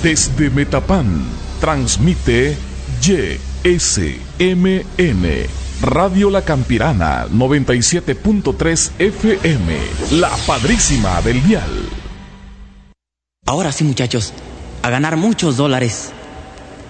Desde Metapán, transmite YSMN, Radio La Campirana, 97.3 FM, la padrísima del dial. Ahora sí, muchachos, a ganar muchos dólares.